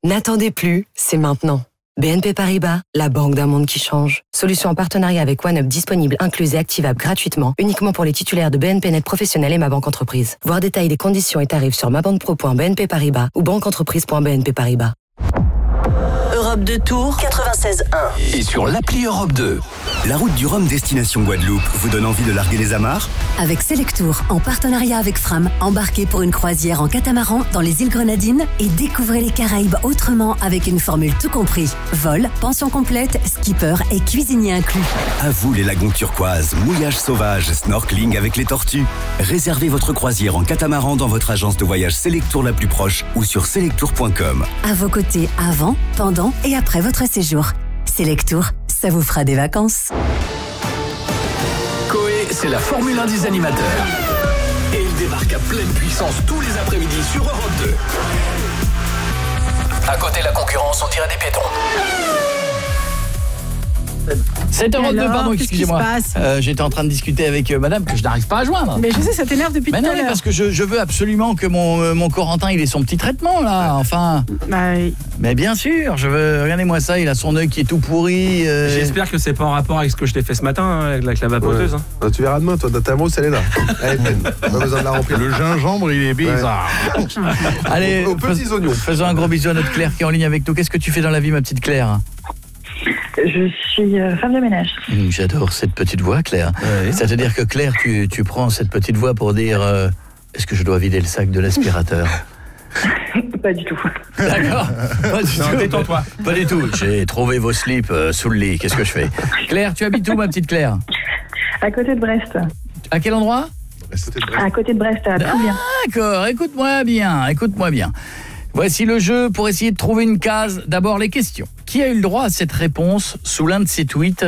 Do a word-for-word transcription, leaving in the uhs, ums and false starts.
N'attendez plus, c'est maintenant. B N P Paribas, la banque d'un monde qui change. Solution en partenariat avec OneUp disponible, incluse et activable gratuitement, uniquement pour les titulaires de B N P Net Professionnel et Ma Banque Entreprise. Voir détails des conditions et tarifs sur mabanquepro point b n p paribas ou banqueentreprise point b n p paribas. Europe deux Tours quatre-vingt-seize un. Et sur l'appli Europe deux. La route du Rhum destination Guadeloupe vous donne envie de larguer les amarres ? Avec Selectour, en partenariat avec Fram, embarquez pour une croisière en catamaran dans les îles Grenadines et découvrez les Caraïbes autrement avec une formule tout compris. Vol, pension complète, skipper et cuisinier inclus. À vous les lagons turquoises, mouillage sauvage, snorkeling avec les tortues. Réservez votre croisière en catamaran dans votre agence de voyage Selectour la plus proche ou sur selectour point com. À vos côtés avant, pendant et après votre séjour. Selectour, ça vous fera des vacances. Coé, c'est la Formule un des animateurs. Et il débarque à pleine puissance tous les après-midi sur Europe deux. À côté de la concurrence, on dirait des piétons. sept heures deux, pardon, excusez-moi. Euh, J'étais en train de discuter avec euh, madame que je n'arrive pas à joindre. Mais je sais, ça t'énerve depuis tout à l'heure. Mais non, parce que je, je veux absolument que mon, euh, mon Corentin, il ait son petit traitement, là, enfin. Bah oui. Mais bien sûr, je veux... Regardez-moi ça, il a son œil qui est tout pourri. Euh... J'espère que c'est pas en rapport avec ce que je t'ai fait ce matin, hein, avec la vapoteuse. Ouais. Hein. Tu verras demain, toi, ta mousse, elle est là. Elle est pleine. Pas besoin de la remplir. Le gingembre, il est bizarre. Ouais. Allez, aux, aux petits oignons. Faisons un gros bisou à notre Claire qui est en ligne avec nous. Qu'est-ce que tu fais dans la vie, ma petite Claire ? Je suis euh, femme de ménage. Mmh, j'adore cette petite voix, Claire. Ouais. C'est-à-dire que Claire, tu, tu prends cette petite voix pour dire euh, est-ce que je dois vider le sac de l'aspirateur ? Pas du tout. D'accord. Pas du non, tout. détends-toi. Pas du tout. J'ai trouvé vos slips euh, sous le lit. Qu'est-ce que je fais ? Claire, tu habites où, ma petite Claire ? À côté de Brest. À quel endroit ? À côté de Brest, à Trouvien. D'accord. Écoute-moi bien. Écoute-moi bien. Voici le jeu pour essayer de trouver une case. D'abord, les questions. Qui a eu le droit à cette réponse sous l'un de ses tweets ?